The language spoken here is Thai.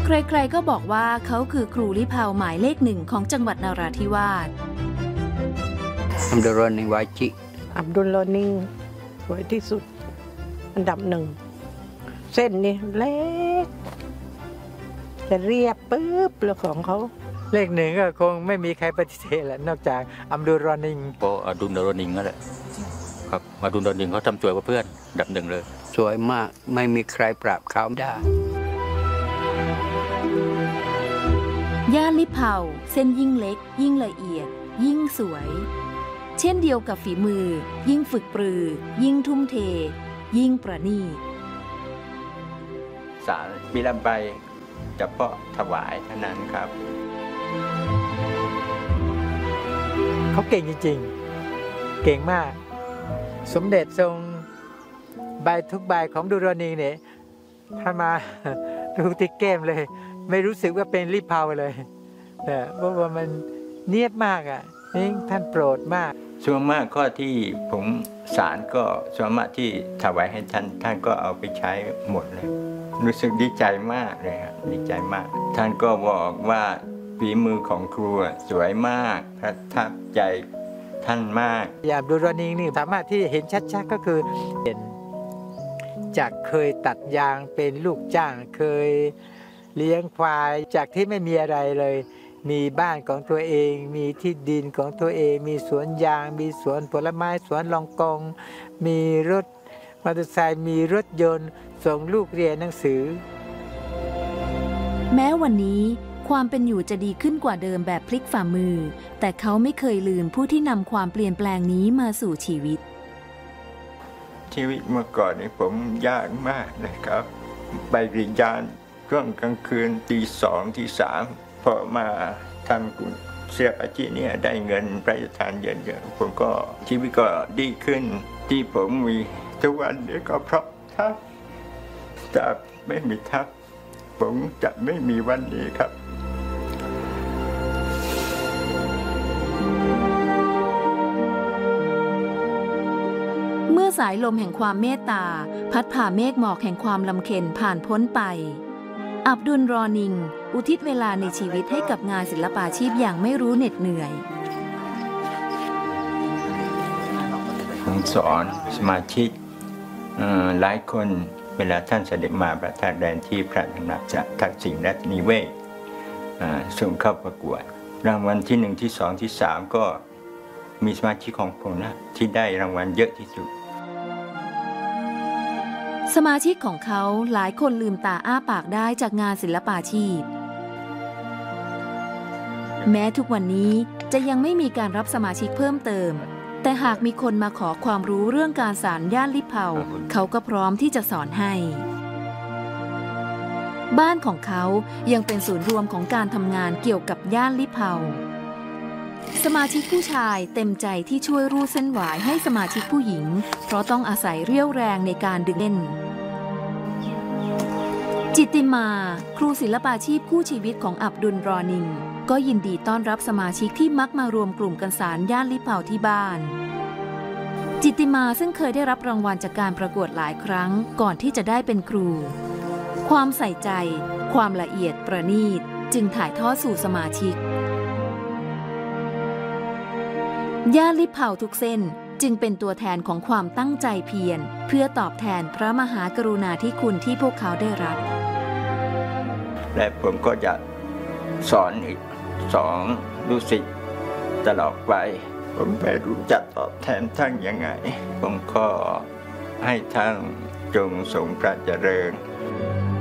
ใครๆก็บอกว่าเขาคือครูลิเภาหมายเลขหนึ่งของจังหวัดนราธิวาสอับดุลรอนิงวาจิอับดุลรอนิงสวยที่สุดอันดับหนึ่งเส้นนี่เล็กจะเรียบปุ๊บแล้วของเขาเลขหนึ่งก็คงไม่มีใครปฏิเสธแหละนอกจากอับดุลรอนิงก็อับดุลรอนิงนั่นแหละครับอับดุลรอนิงเขาทำสวยกว่าเพื่อนอันดับหนึ่งเลยสวยมากไม่มีใครปราบเขาได้ย่านลิเภาเส้นยิ่งเล็กยิ่งละเอียดยิ่งสวยเช่นเดียวกับฝีมือยิ่งฝึกปรือยิ่งทุ่มเทยิ่งประณีตสารมีลำใบเฉพาะถวายเท่านั้นครับเขาเก่งจริงๆเก่งมากสมเด็จทรงใบทุกใบของดูรอนิงเนี่ยถ้ามาดูที่แก้มเลยไม่รู้สึกว่าเป็นลิเภาเลยเพราะว่ามันเนียบมากอ่ะนี่ท่านโปรดมากส่วนมากข้อที่ผมสารก็ส่วนมากที่ถวายให้ท่านก็เอาไปใช้หมดเลยรู้สึกดีใจมากเลยครับดีใจมากท่านก็บอกว่าฝีมือของครูสวยมากประทับใจท่านมากอย่างดูรอนิงนี่สามารถที่เห็นชัดๆก็คือเห็นจากเคยตัดยางเป็นลูกจ้างเคยเลี้ยงควายจากที่ไม่มีอะไรเลยมีบ้านของตัวเองมีที่ดินของตัวเองมีสวนยางมีสวนผลไม้สวนลองกองมีรถมอเตอร์ไซค์มีรถยนต์ส่งลูกเรียนหนังสือแม้วันนี้ความเป็นอยู่จะดีขึ้นกว่าเดิมแบบพลิกฝ่ามือแต่เขาไม่เคยลืมผู้ที่นำความเปลี่ยนแปลงนี้มาสู่ชีวิตเมื่อก่อนนี่ผมยากมากนะครับไปเรียนช่วงกลางคืนตี 2 ตี 3พอมาทำเสียอาชีพเนี่ยได้เงินพระราชทานเยอะๆผมก็ชีวิตก็ดีขึ้นที่ผมมีทุกวันนี้ก็เพราะทัพถ้าไม่มีทัพผมจะไม่มีวันนี้ครับเมื่อสายลมแห่งความเมตตาพัดผ่าเมฆหมอกแห่งความลำเค็ญผ่านพ้นไปอับดุลรอนิงอุทิศเวลาในชีวิตให้กับงานศิลปาชีพอย่างไม่รู้เหน็ดเหนื่อยผมสอนสมาชิกหลายคนเวลาท่านเสด็จมาประทับแรมที่พระตำหนักทักษิณรัตนิเวศส่งเข้าประกวดรางวัลที่ 1 ที่ 2 ที่ 3ก็มีสมาชิกของผมนะที่ได้รางวัลเยอะที่สุดสมาชิกของเขาหลายคนลืมตาอ้าปากได้จากงานศิลปาชีพแม้ทุกวันนี้จะยังไม่มีการรับสมาชิกเพิ่มเติมแต่หากมีคนมาขอความรู้เรื่องการสานย่านลิเภาเขาก็พร้อมที่จะสอนให้บ้านของเขายังเป็นศูนย์รวมของการทำงานเกี่ยวกับย่านลิเภาสมาชิกผู้ชายเต็มใจที่ช่วยรูดเส้นหวายให้สมาชิกผู้หญิงเพราะต้องอาศัยเรี่ยวแรงในการดึงเล่นจิตติมาครูศิลปาชีพคู่ชีวิตของอับดุลรอนิงก็ยินดีต้อนรับสมาชิกที่มักมารวมกลุ่มกันสานย่านลิเภาที่บ้านจิตติมาซึ่งเคยได้รับรางวัลจากการประกวดหลายครั้งก่อนที่จะได้เป็นครูความใส่ใจความละเอียดประณีตจึงถ่ายทอดสู่สมาชิกย่านลิเภาทุกเส้นจึงเป็นตัวแทนของความตั้งใจเพียรเพื่อตอบแทนพระมหากรุณาธิคุณที่พวกเขาได้รับและผมก็จะสอนอีก2 ลูกศิษย์ตลอดไปผมไม่รู้จะตอบแทนท่านยังไงผมก็ให้ท่านจงทรงพระเจริญ